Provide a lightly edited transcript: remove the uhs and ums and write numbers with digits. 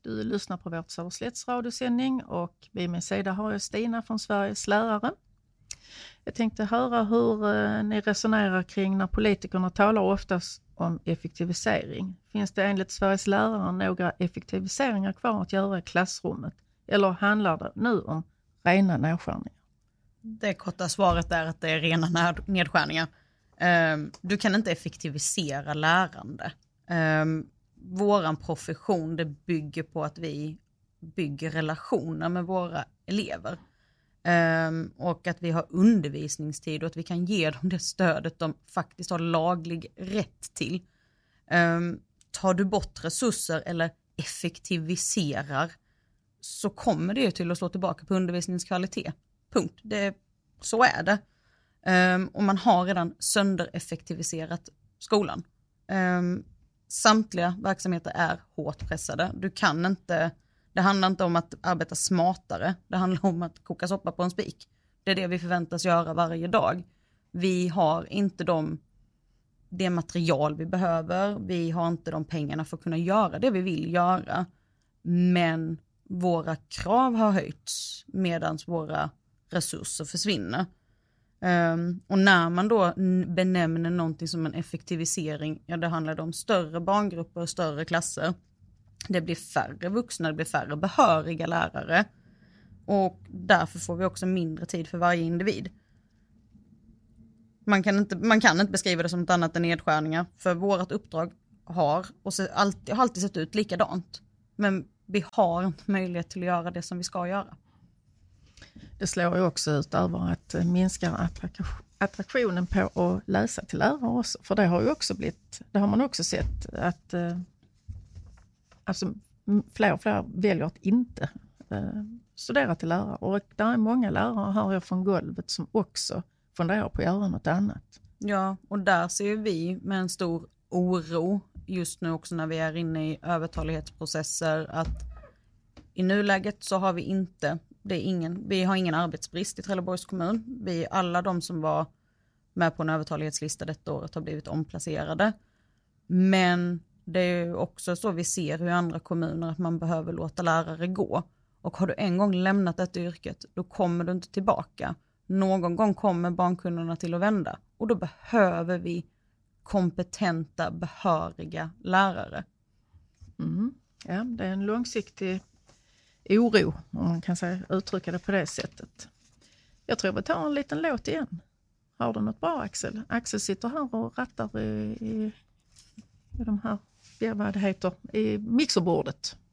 Du lyssnar på vårt Söderslätts radiosändning och vid min sida har jag Stina från Sveriges lärare. Jag tänkte höra hur ni resonerar kring när politikerna talar oftast om effektivisering. Finns det enligt Sveriges lärare några effektiviseringar kvar att göra i klassrummet? Eller handlar det nu om rena nedskärningar? Det korta svaret är att det är rena nedskärningar. Du kan inte effektivisera lärande. Våran profession, det bygger på att vi bygger relationer med våra elever. Och att vi har undervisningstid och att vi kan ge dem det stödet de faktiskt har laglig rätt till. Tar du bort resurser eller effektiviserar så kommer det till att slå tillbaka på undervisningskvalitet. Punkt. Så är det. Och man har redan söndereffektiviserat skolan. Samtliga verksamheter är hårt pressade. Det handlar inte om att arbeta smartare. Det handlar om att koka soppa på en spik. Det är det vi förväntas göra varje dag. Vi har inte det material vi behöver. Vi har inte de pengarna för att kunna göra det vi vill göra. Men våra krav har höjts medan våra resurser försvinner. Och när man då benämner någonting som en effektivisering, ja, det handlar om större barngrupper och större klasser. Det blir färre vuxna, det blir färre behöriga lärare. Och därför får vi också mindre tid för varje individ. Man kan inte beskriva det som något annat än nedskärningar. För vårt uppdrag har alltid sett ut likadant. Men vi har inte möjlighet till att göra det som vi ska göra. Det slår ju också ut över att minska attraktionen på att läsa till lärare också. För det har man också sett att fler och fler väljer att inte studera till lärare. Och det är många lärare, hör jag från golvet, som också funderar på att göra något annat. Ja, och där ser vi med en stor oro just nu också när vi är inne i övertalighetsprocesser att i nuläget så har vi har ingen arbetsbrist i Trelleborgs kommun. Alla de som var med på en övertalighetslista detta året har blivit omplacerade. Men det är också så vi ser hur andra kommuner att man behöver låta lärare gå. Och har du en gång lämnat detta yrket, då kommer du inte tillbaka. Någon gång kommer barnkunderna till att vända. Och då behöver vi kompetenta, behöriga lärare. Ja, det är en långsiktig oro, om man kan uttrycka det på det sättet. Jag tror vi tar en liten låt igen. Har du något bra, Axel? Axel sitter här och rattar i de här, vad det heter, i mixerbordet.